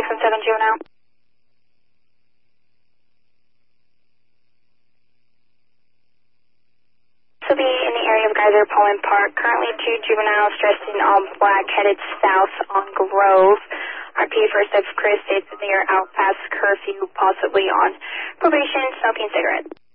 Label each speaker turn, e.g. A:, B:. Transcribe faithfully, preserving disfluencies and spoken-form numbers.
A: one seven juvenile. This will be in the area of Geyser Pullen Park. Currently two juveniles dressed in all black headed south on Grove. R P first of Chris states that they are out past curfew, possibly on probation, smoking cigarettes.